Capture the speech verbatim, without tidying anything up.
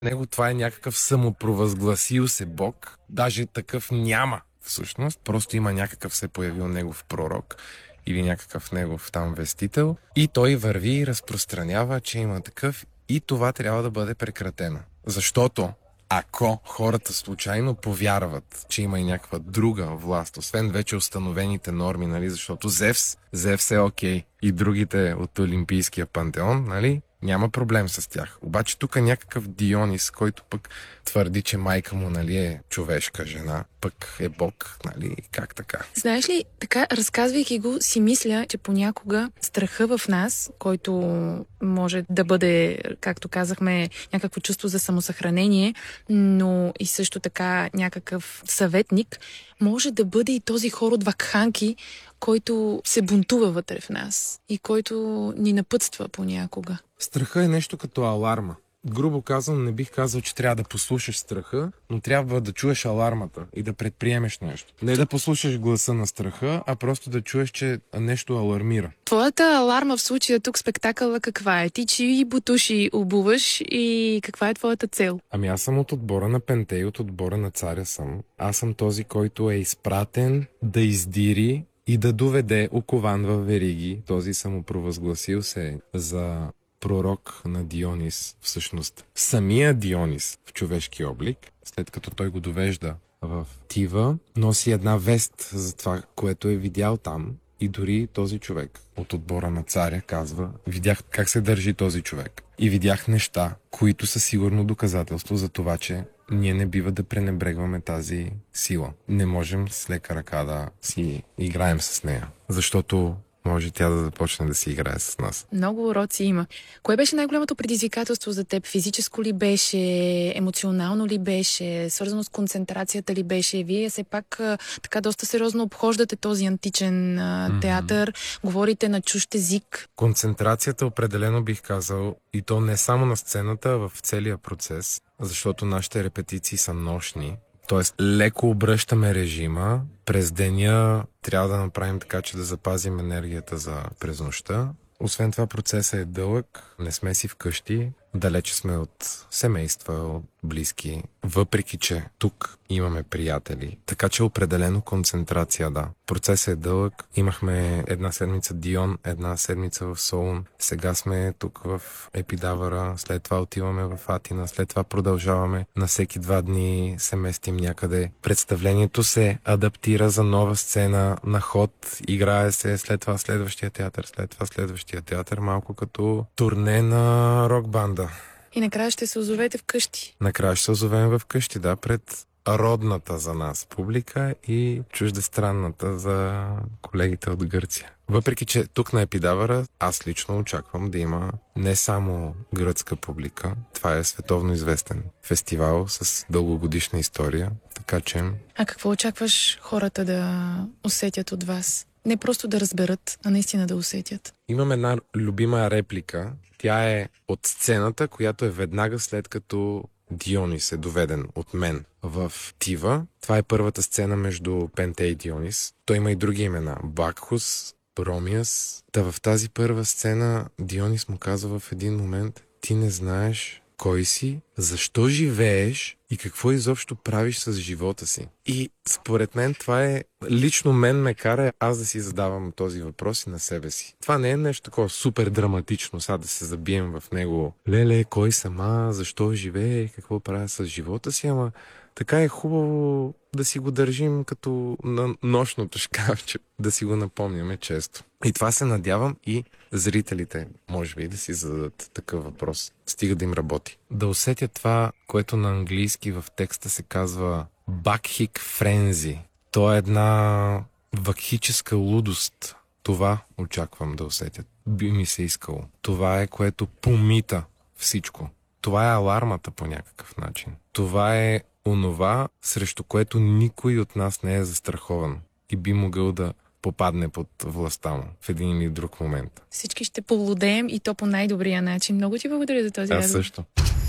Него това е някакъв самопровъзгласил се Бог. Даже такъв няма всъщност. Просто има някакъв се появил негов пророк или някакъв негов там вестител. И той върви и разпространява, че има такъв. И това трябва да бъде прекратено. Защото ако хората случайно повярват, че има и някаква друга власт, освен вече установените норми, нали, защото Зевс, Зевс е окей, и другите от Олимпийския пантеон, нали, няма проблем с тях. Обаче тук е някакъв Дионис, който пък твърди, че майка му, нали, е човешка жена, пък е бог, нали, как така? Знаеш ли, така, разказвайки го, си мисля, че понякога страха в нас, който може да бъде, както казахме, някакво чувство за самосъхранение, но и също така някакъв съветник, може да бъде и този хор от вакханки, който се бунтува вътре в нас и който ни напътства понякога. Страха е нещо като аларма. Грубо казвам, не бих казал, че трябва да послушаш страха, но трябва да чуеш алармата и да предприемеш нещо. Не да послушаш гласа на страха, а просто да чуеш, че нещо алармира. Твоята аларма в случая тук спектакъла каква е? Ти чии бутуши обуваш и каква е твоята цел? Ами аз съм от отбора на Пентей, от отбора на Царя съм. Аз съм този, който е изпратен да издири и да доведе окован във вериги. Този самопровъзгласил се за пророк на Дионис, всъщност самия Дионис в човешки облик, след като той го довежда в Тива, носи една вест за това, което е видял там, и дори този човек от отбора на Царя казва: видях как се държи този човек и видях неща, които са сигурно доказателство за това, че ние не бива да пренебрегваме тази сила. Не можем с лека ръка да си играем с нея, защото може тя да започне да си играе с нас. Много уроци има. Кое беше най-голямото предизвикателство за теб? Физическо ли беше? Емоционално ли беше? Свързано с концентрацията ли беше? Вие все пак така доста сериозно обхождате този античен а, театър. Mm-hmm. Говорите на чужд език. Концентрацията определено бих казал, и то не само на сцената, а в целия процес, защото нашите репетиции са нощни. Тоест, леко обръщаме режима. През деня трябва да направим така, че да запазим енергията за през нощта. Освен това, процесът е дълъг, не сме си вкъщи, далече сме от семейства, от близки, въпреки че тук имаме приятели. Така че определено концентрация, да. Процесът е дълъг. Имахме една седмица Дион, една седмица в Солун. Сега сме тук в Епидавъра, след това отиваме в Атина, след това продължаваме. На всеки два дни се местим някъде. Представлението се адаптира за нова сцена, на ход, играе се, след това следващия театър, след това следващия театър, малко като турне на рок-банда. И накрая ще се озовете вкъщи. Накрая ще се озовем вкъщи, да, пред родната за нас публика и чуждестранната за колегите от Гърция. Въпреки че тук на Епидавъра аз лично очаквам да има не само гръцка публика. Това е световно известен фестивал с дългогодишна история, така че... А какво очакваш хората да усетят от вас? Не просто да разберат, а наистина да усетят. Имам една любима реплика. Тя е от сцената, която е веднага след като Дионис е доведен от мен в Тива. Това е първата сцена между Пентей и Дионис. Той има и други имена. Бакхус, Ромиас. Та в тази първа сцена Дионис му казва в един момент: ти не знаеш кой си, защо живееш и какво изобщо правиш с живота си. И според мен това е... Лично мен ме кара аз да си задавам този въпрос и на себе си. Това не е нещо такова супер драматично, сега да се забием в него. Леле, кой съм аз, защо живее, какво правя с живота си, ама така е хубаво да си го държим като на нощното шкафче, да си го напомняме често. И това се надявам и зрителите, може би, да си зададат такъв въпрос. Стига да им работи. Да усетят това, което на английски в текста се казва Bacchic Frenzy. То е една вакхическа лудост. Това очаквам да усетят. Би ми се искало. Това е, което помита всичко. Това е алармата по някакъв начин. Това е онова, срещу което никой от нас не е застрахован и би могъл да попадне под властта му в един или друг момент. Всички ще полудеем и то по най-добрия начин. Много ти благодаря за този разговор. Аз също.